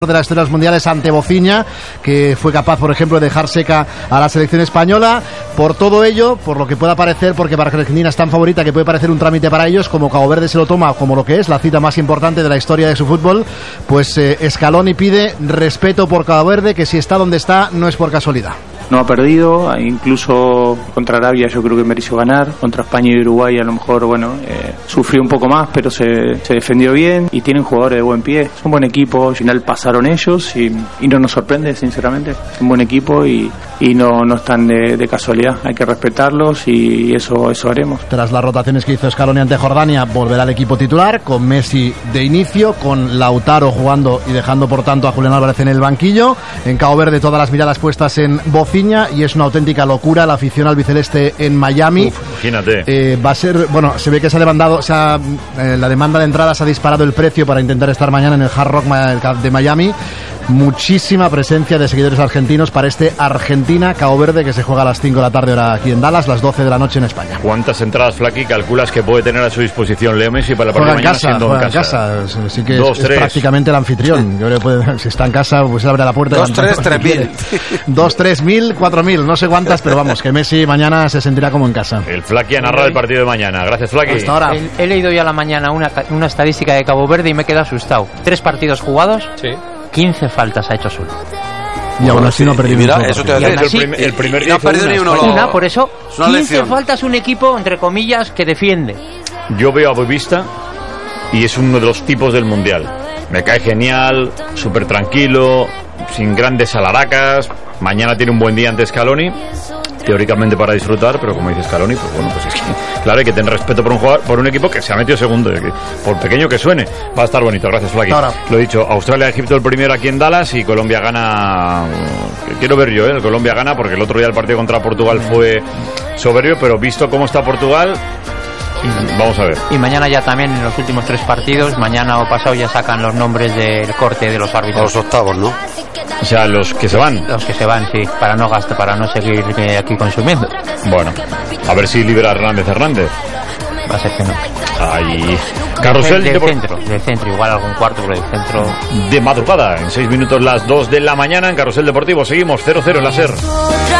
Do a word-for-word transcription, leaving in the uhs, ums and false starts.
de las estrellas mundiales ante Bofiña, que fue capaz, por ejemplo, de dejar seca a la selección española. Por todo ello, por lo que pueda parecer, porque para Argentina es tan favorita que puede parecer un trámite para ellos, como Cabo Verde se lo toma como lo que es, la cita más importante de la historia de su fútbol, pues eh, Scaloni pide respeto por Cabo Verde, que si está donde está no es por casualidad. No ha perdido, incluso contra Arabia yo creo que mereció ganar, contra España y Uruguay a lo mejor, bueno, eh, sufrió un poco más, pero se, se defendió bien y tienen jugadores de buen pie. Es un buen equipo, al final pasaron ellos y, y no nos sorprende, sinceramente. Es un buen equipo y, y no, no están de, de casualidad, hay que respetarlos y eso, eso haremos. Tras las rotaciones que hizo Scaloni ante Jordania, volverá al equipo titular, con Messi de inicio, con Lautaro jugando y dejando por tanto a Julián Álvarez en el banquillo. En Cabo Verde todas las miradas puestas en Bofiña, y es una auténtica locura la afición albiceleste en Miami. Uf, imagínate. Eh, va a ser, bueno, se ve que se ha levantado, se ha, eh, la demanda de entradas ha disparado el precio para intentar estar mañana en el Hard Rock de Miami. Muchísima presencia de seguidores argentinos para este Argentina-Cabo Verde que se juega a las cinco de la tarde hora aquí en Dallas, las doce de la noche en España. ¿Cuántas entradas, Flaqui, calculas que puede tener a su disposición Leo Messi para la partida mañana casa, siendo juega en casa? en casa. Sí que Dos, es, es prácticamente el anfitrión. Yo creo que puede, si está en casa, pues abre la puerta. Dos, tres, tres mil. Dos, tres mil, cuatro mil, no sé cuántas, pero vamos, que Messi mañana se sentirá como en casa. El Flaqui ha narrado el partido de mañana. Gracias, Flaqui. Hasta ahora. He, he leído ya a la mañana una, una estadística de Cabo Verde y me he quedado asustado. Tres partidos jugados. Sí. quince faltas ha hecho solo. Y aún así no perdimos. Mira, eso te hace el, prim, el primer día no ha perdido ni uno. Una, por eso, quince faltas, un equipo, entre comillas, que defiende. Yo veo a Boavista y es uno de los tipos del Mundial. Me cae genial, súper tranquilo, sin grandes alaracas. Mañana tiene un buen día ante Scaloni, teóricamente para disfrutar, pero como dice Scaloni, pues bueno, pues es que claro, hay que tener respeto por un jugador, por un equipo que se ha metido segundo, que, por pequeño que suene, va a estar bonito. Gracias, Flaqui. Lo he dicho, Australia-Egipto el primero aquí en Dallas y Colombia gana. Quiero ver yo, ¿eh? El Colombia gana porque el otro día el partido contra Portugal fue soberbio, pero visto cómo está Portugal, vamos a ver. Y mañana ya también en los últimos tres partidos, mañana o pasado ya sacan los nombres del corte de los árbitros. Los octavos, ¿no? O sea, los que se van. Los que se van, sí, para no gastar, para no seguir eh, aquí consumiendo. Bueno, a ver si libera Hernández Hernández. Va a ser que no. Ahí. Carrusel del de centro, del centro, igual algún cuarto, pero del centro. De madrugada, en seis minutos las dos de la mañana en Carrusel Deportivo. Seguimos cero cero en la SER.